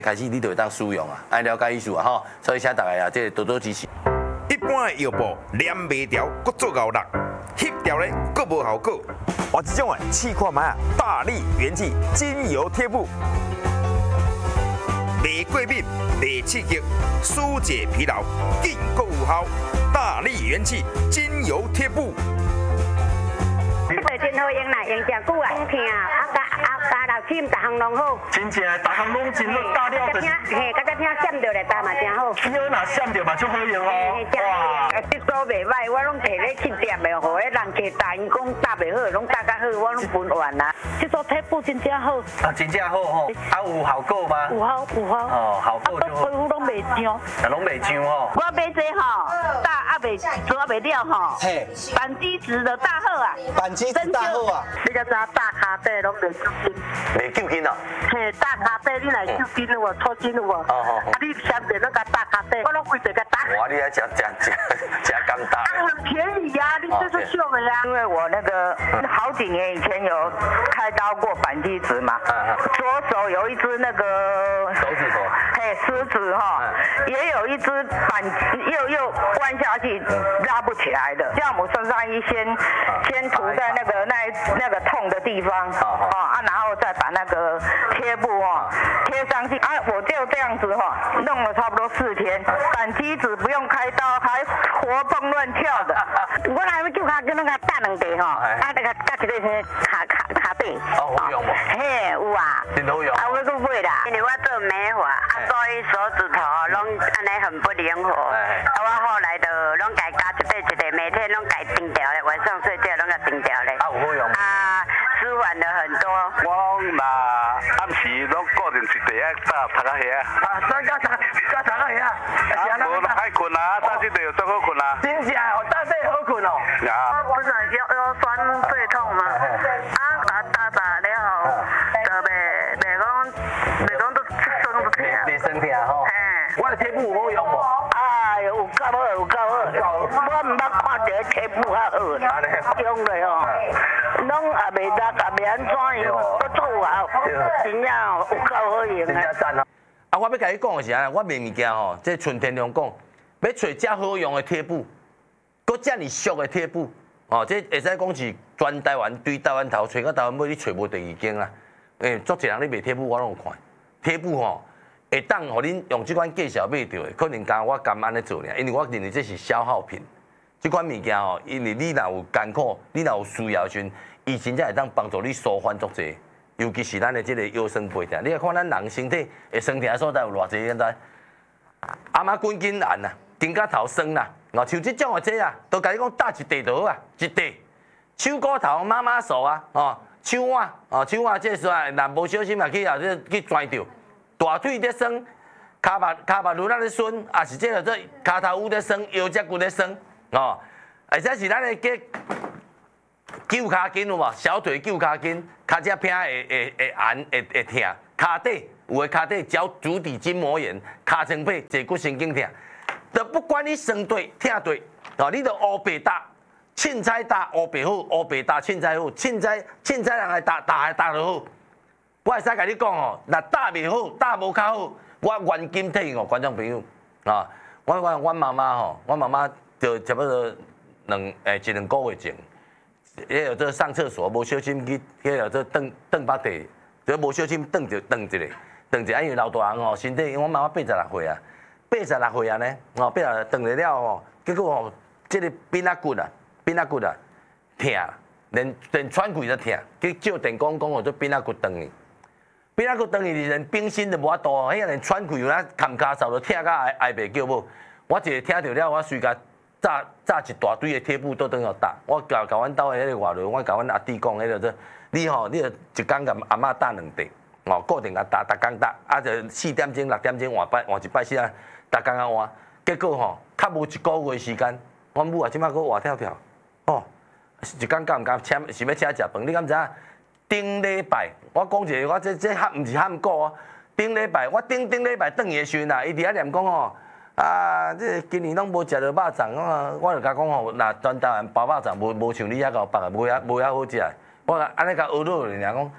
开始你就会当使用啊，爱了解意思啊吼，所以请大家啊，这多多支持。 一般的药布粘袂牢，搁做咬力，翕掉咧搁无效果。我这种试看卖啊，大力元气精油贴布，袂过敏，袂刺激，疏解疲劳，紧够有效。大力元气精油贴布。 对，真好用啦，用真久啊，痛加老心，逐项拢好。 真正的，逐项拢真好，大了就是。 嘿，甲听闪着咧，大嘛真好。 有若闪着嘛，足好用哦。 哇，这组袂歹，我拢摕咧去店的，互迄人摕大，因讲搭袂好，拢搭较好，我拢分完啦。这组贴布真正好。 啊，真正好吼。啊，有效果吗？ 有效。 哦，效果就好。 皮肤拢袂痒。 啊，拢袂痒吼。 我买这吼，大还袂做袂了吼。 嘿， 板机子的大好啊。 板机子大好啊。 你才知大卡底拢袂揪筋。 袂揪筋啊？ 嘿，大卡底你来揪筋有无？抽筋有无？啊，你相对那个大卡底，我拢规地个打。 哇，你还吃甘大。 啊，很便宜呀，你这是秀的呀。 因为我那个好几年以前有开刀过扳机指嘛，左手有一只那个手指头， 嘿，食指哈，也有一只扳又弯下去拉不起来的。酵母身上衣先涂在那个痛的地方，然后再把那个贴布贴上去啊，我就这样子弄了差不多4天，扳机指不用开刀，还活蹦乱跳的。 我来要叫他跟那个打两地那个搭一个卡底。 哦，好用无？ 嘿，有啊。 真好用。 啊，我去买啦。因为我做美发，所以手指头拢安尼很不灵活。我后来就拢改加一个，每天拢改定掉咧，晚上睡觉拢甲定掉咧。 啊，有好用。 啊，舒缓了很多。 我若暗时拢固定一地啊，搭读较遐。 啊，再加读较遐。 啊，无爱困啊，搭这地最好困啊。 真正哦，搭底好困哦。 啊。 不是腰酸背痛吗？打了后，就袂讲都酸不痛。 袂酸痛吼。我的贴布有好用无？ 哎呦，有够好，有够好！我唔捌看到贴布较好，用的拢也袂落，也袂安怎样，都做好，真正有够好用真正赞哦！ 啊，我要甲你讲的是啊，我卖物件吼，这纯天龙讲，要找遮好用的贴布，搁遮尔俗的贴布，哦，这会使讲是全台湾对台湾头找到台湾尾，你找无第二间啦。足侪人咧卖贴布，我拢有看，贴布吼。会当互恁用即款介绍买到的，可能干我甘安尼做尔，因为我认为这是消耗品。即款物件吼，因为你若有艰苦，你若有需要时，伊真正会当帮助你舒缓足济。尤其是咱的即个腰酸背痛，你来看咱人身体会酸痛的所在有偌济现在。阿妈滚筋烂啦，肩胛头酸啦，像即种的这啊，都甲你讲搭一地就好啊，一地。手骨头妈妈手啊，手腕这时啊，若无小心啊去拽着。大腿在酸，骹目轮咧酸，也是这个做骹头骨在酸，腰脊骨在酸，或者是咱的旧骹筋有无？小腿旧骹筋，骹只偏会寒会痛，骹底有的骹底脚足底筋膜炎，骹前背坐骨神经痛，就不管你酸对痛对，你就乌白搭，凊彩搭乌白好，乌白搭凊彩好，凊彩人来搭就好。我会使甲你讲哦，若打袂好，打无较好，我原金体哦，观众朋友啊，我妈妈吼，我妈妈就差不多一两个月前，迄个做上厕所无小心去，迄个做蹬把地，就无小心蹬一个，因为老大人哦，身体，因为我妈妈86岁啊，86岁啊呢，蹬了哦，结果哦，这个髌仔骨啊，痛，连喘气都痛，去照电讲哦，做髌仔骨断去。髌仔骨断去，连冰心都无法度，迄个连喘气有那扛骹手都痛到挨袂叫某。我一个听到了，我随甲炸一大堆的贴布都等下搭。我甲阮兜的迄个外劳，我甲阮阿弟讲，迄个说你就一工甲阿嬷搭2地，固定甲搭，逐工搭，就4点钟、6点钟换一摆时啊，逐工啊换。结果较无1个月时间，阮母啊即摆搁活跳跳，一工敢毋敢请，是要请食饭？你敢知影？顶礼拜，我讲一个，我这毋是喊过哦。顶礼拜，我顶礼拜转去的时阵啊，伊伫遐念讲这今年拢无食到肉粽我就甲讲若全台湾包肉粽无像你遐个包，无遐好食。我安尼甲学落去，讲